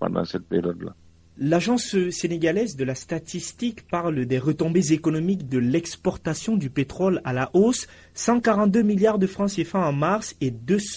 pendant cette période-là. L'agence sénégalaise de la statistique parle des retombées économiques de l'exportation du pétrole à la hausse, 142 milliards de francs CFA en mars et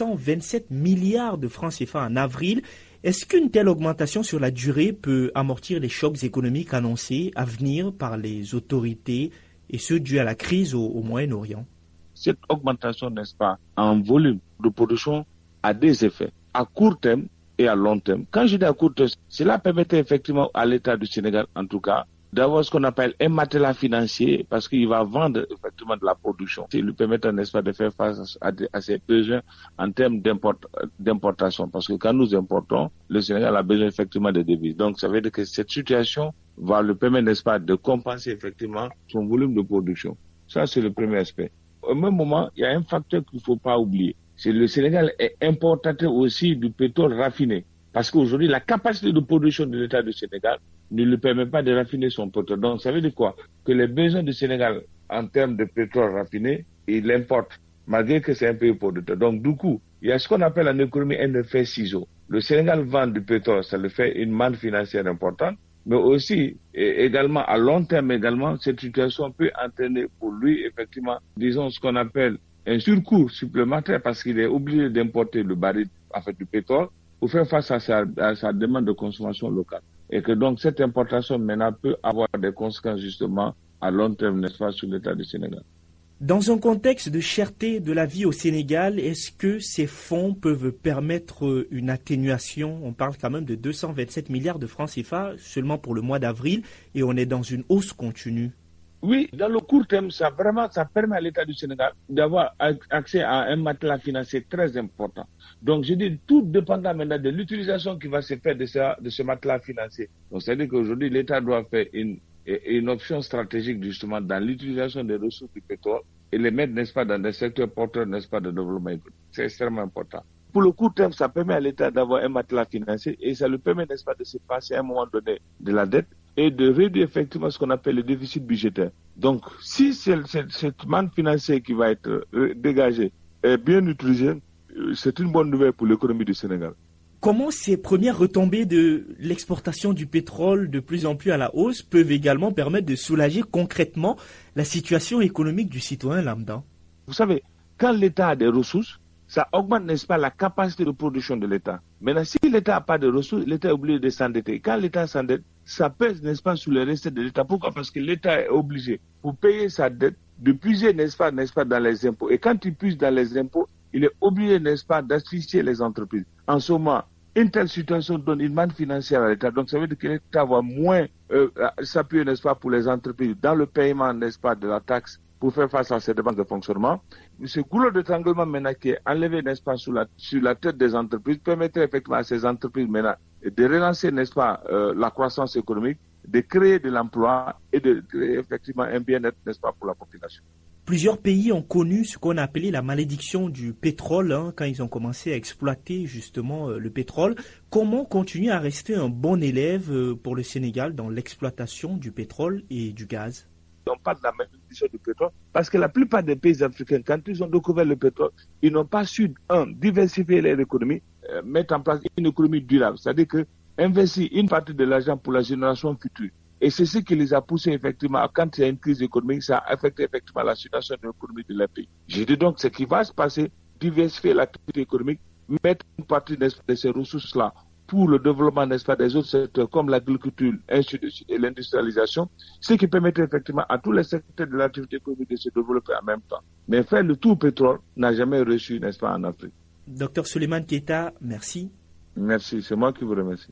227 milliards de francs CFA en avril. Est-ce qu'une telle augmentation sur la durée peut amortir les chocs économiques annoncés à venir par les autorités et ceux dus à la crise au Moyen-Orient? Cette augmentation, n'est-ce pas, en volume de production a des effets à court terme et à long terme. Quand je dis à court terme, cela permettait effectivement à l'État du Sénégal, en tout cas, d'avoir ce qu'on appelle un matelas financier parce qu'il va vendre effectivement de la production. Il lui permettait, n'est-ce pas, de faire face à ses besoins en termes d'importation. Parce que quand nous importons, le Sénégal a besoin effectivement de devises. Donc ça veut dire que cette situation va lui permettre, n'est-ce pas, de compenser effectivement son volume de production. Ça, c'est le premier aspect. Au même moment, il y a un facteur qu'il ne faut pas oublier. C'est le Sénégal est importateur aussi du pétrole raffiné. Parce qu'aujourd'hui, la capacité de production de l'État du Sénégal ne lui permet pas de raffiner son pétrole. Donc, ça veut dire quoi? Que les besoins du Sénégal en termes de pétrole raffiné, il l'importe, malgré que c'est un pays producteur. Donc, du coup, il y a ce qu'on appelle en économie un effet ciseau. Le Sénégal vend du pétrole, ça lui fait une manne financière importante, mais aussi, et également, à long terme également, cette situation peut entraîner pour lui, effectivement, disons, ce qu'on appelle un surcoût supplémentaire parce qu'il est obligé d'importer le baril, en fait, du pétrole pour faire face à sa demande de consommation locale. Et que donc cette importation maintenant peut avoir des conséquences justement à long terme, n'est-ce pas, sur l'État du Sénégal. Dans un contexte de cherté de la vie au Sénégal, est-ce que ces fonds peuvent permettre une atténuation? On parle quand même de 227 milliards de francs CFA seulement pour le mois d'avril et on est dans une hausse continue. Oui, dans le court terme, ça permet à l'État du Sénégal d'avoir accès à un matelas financier très important. Donc, je dis, tout dépendant maintenant de l'utilisation qui va se faire de ce matelas financier. Donc, c'est-à-dire qu'aujourd'hui, l'État doit faire une option stratégique, justement, dans l'utilisation des ressources du pétrole et les mettre, n'est-ce pas, dans des secteurs porteurs, n'est-ce pas, de développement économique. C'est extrêmement important. Pour le court terme, ça permet à l'État d'avoir un matelas financier et ça lui permet, n'est-ce pas, de se passer à un moment donné de la dette et de réduire effectivement ce qu'on appelle le déficit budgétaire. Donc, si cette manne financière qui va être dégagée est bien utilisée, c'est une bonne nouvelle pour l'économie du Sénégal. Comment ces premières retombées de l'exportation du pétrole de plus en plus à la hausse peuvent également permettre de soulager concrètement la situation économique du citoyen lambda? Vous savez, quand l'État a des ressources, ça augmente, n'est-ce pas, la capacité de production de l'État. Maintenant, si l'État n'a pas de ressources, l'État est obligé de s'endetter. Quand l'État s'endette, ça pèse, n'est-ce pas, sur les recettes de l'État. Pourquoi? Parce que l'État est obligé, pour payer sa dette, de puiser, n'est-ce pas, dans les impôts. Et quand il puise dans les impôts, il est obligé, n'est-ce pas, d'asphyxier les entreprises. En ce moment, une telle situation donne une manne financière à l'État. Donc, ça veut dire que l'État va moins s'appuyer, n'est-ce pas, pour les entreprises dans le paiement, n'est-ce pas, de la taxe pour faire face à ces dépenses de fonctionnement. Ce goulot d'étranglement maintenant qui est enlevé, n'est-ce pas, sur la tête des entreprises, permettrait effectivement à ces entreprises maintenant de relancer, n'est-ce pas, la croissance économique, de créer de l'emploi et de créer effectivement un bien-être, n'est-ce pas, pour la population. Plusieurs pays ont connu ce qu'on a appelé la malédiction du pétrole quand ils ont commencé à exploiter justement le pétrole. Comment continuer à rester un bon élève pour le Sénégal dans l'exploitation du pétrole et du gaz? On parle de la malédiction du pétrole parce que la plupart des pays africains, quand ils ont découvert le pétrole, ils n'ont pas su, diversifier leur économie, mettre en place une économie durable. C'est-à-dire que investir une partie de l'argent pour la génération future. Et c'est ce qui les a poussés effectivement, quand il y a une crise économique, ça a affecté effectivement la situation de l'économie de leur pays. Je dis donc ce qui va se passer, diversifier l'activité économique, mettre une partie de ces ressources-là pour le développement, n'est-ce pas, des autres secteurs comme l'agriculture et l'industrialisation, ce qui permettrait effectivement à tous les secteurs de l'activité économique de se développer en même temps. Mais faire le tout pétrole n'a jamais reçu, n'est-ce pas, en Afrique. Docteur Souleymane Keita, merci. Merci, c'est moi qui vous remercie.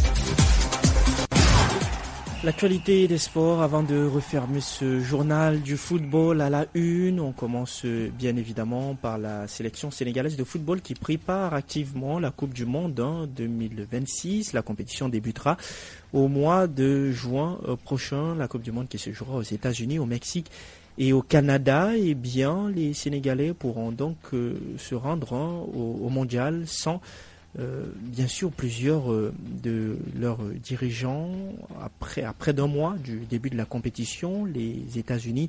L'actualité des sports avant de refermer ce journal du football à la une. On commence bien évidemment par la sélection sénégalaise de football qui prépare activement la Coupe du Monde 2026. La compétition débutera au mois de juin prochain. La Coupe du Monde qui se jouera aux États-Unis, au Mexique et au Canada. Eh bien, les Sénégalais pourront donc se rendre au mondial sans bien sûr plusieurs de leurs dirigeants après d'un mois du début de la compétition. Les États-Unis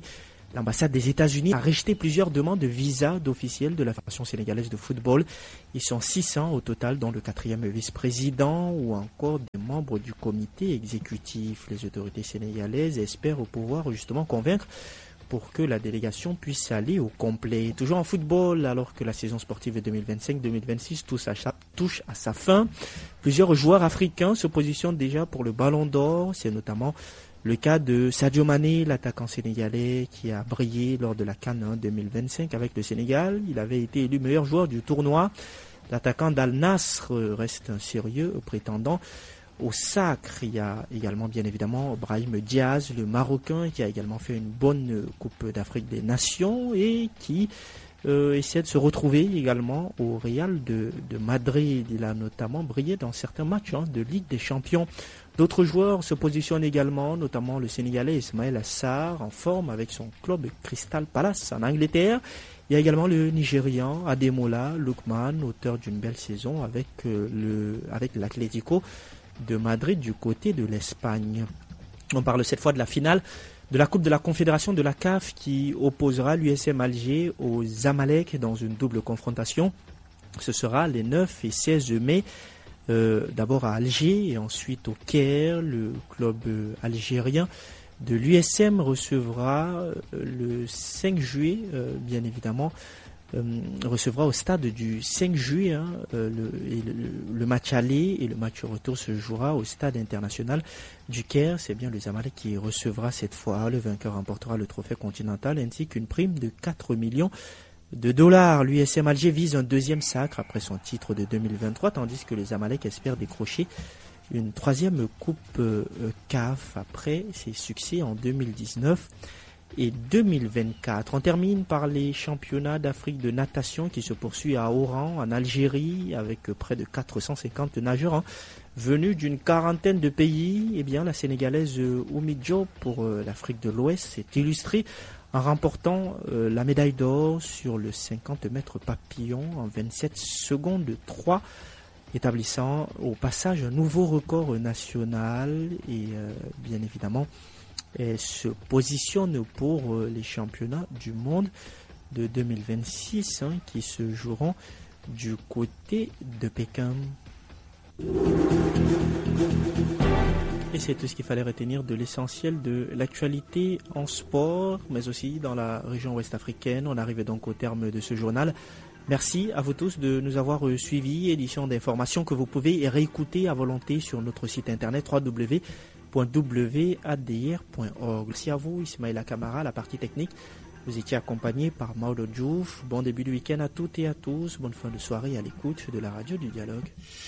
L'ambassade des États-Unis a rejeté plusieurs demandes de visa d'officiels de la Fédération sénégalaise de football. Ils sont 600 au total, dont le 4e vice-président ou encore des membres du comité exécutif. Les autorités sénégalaises espèrent pouvoir justement convaincre pour que la délégation puisse aller au complet. Toujours en football, alors que la saison sportive 2025-2026 touche à sa fin, plusieurs joueurs africains se positionnent déjà pour le Ballon d'Or. C'est notamment le cas de Sadio Mané, l'attaquant sénégalais qui a brillé lors de la CAN 2025 avec le Sénégal. Il avait été élu meilleur joueur du tournoi. L'attaquant d'Al Nassr reste un sérieux prétendant au sacre. Il y a également bien évidemment Brahim Diaz, le Marocain, qui a également fait une bonne Coupe d'Afrique des Nations et qui essaie de se retrouver également au Real de Madrid. Il a notamment brillé dans certains matchs de Ligue des Champions. D'autres joueurs se positionnent également, notamment le Sénégalais Ismaël Assar, en forme avec son club Crystal Palace en Angleterre. Il y a également le Nigérian Ademola Lookman, auteur d'une belle saison avec l'Atlético de Madrid du côté de l'Espagne. On parle cette fois de la finale de la Coupe de la Confédération de la CAF qui opposera l'USM Alger aux Zamalek dans une double confrontation. Ce sera les 9 et 16 mai. D'abord à Alger et ensuite au Caire. Le club algérien de l'USM recevra le 5 juillet, bien évidemment, recevra au stade du 5 juillet le match aller et le match retour se jouera au stade international du Caire. C'est bien le Zamalek qui recevra cette fois. Le vainqueur remportera le trophée continental ainsi qu'une prime de 4 millions de dollars. L'USM Alger vise un deuxième sacre après son titre de 2023, tandis que les Zamalek espèrent décrocher une troisième coupe CAF après ses succès en 2019 et 2024. On termine par les championnats d'Afrique de natation qui se poursuivent à Oran, en Algérie, avec près de 450 nageurs venus d'une quarantaine de pays. Eh bien, la Sénégalaise Oumi Diop pour l'Afrique de l'Ouest s'est illustrée en remportant la médaille d'or sur le 50 mètres papillon en 27 secondes 3, établissant au passage un nouveau record national et bien évidemment elle se positionne pour les championnats du monde de 2026 qui se joueront du côté de Pékin. Et c'est tout ce qu'il fallait retenir de l'essentiel de l'actualité en sport, mais aussi dans la région ouest africaine. On arrive donc au terme de ce journal. Merci à vous tous de nous avoir suivis. Édition d'informations que vous pouvez réécouter à volonté sur notre site internet www.wadr.org. Merci à vous, Ismaïla Kamara, la partie technique. Vous étiez accompagné par Maodo Diouf. Bon début de week-end à toutes et à tous. Bonne fin de soirée à l'écoute de la radio du dialogue.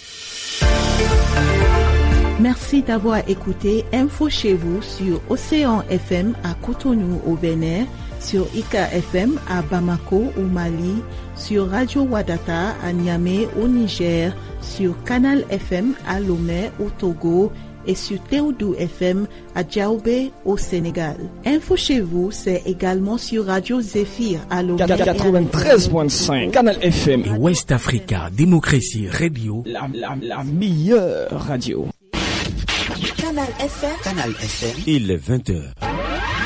Merci d'avoir écouté Info chez vous sur Océan FM à Cotonou au Bénin, sur Ika FM à Bamako au Mali, sur Radio Wadata à Niamey au Niger, sur Canal FM à Lomé au Togo et sur Théodou FM à Djaoubé au Sénégal. Info chez vous, c'est également sur Radio Zéphir à Lomé 93.5 Canal FM et West Africa Démocratie Radio, la meilleure radio. Canal FM. Il est 20h.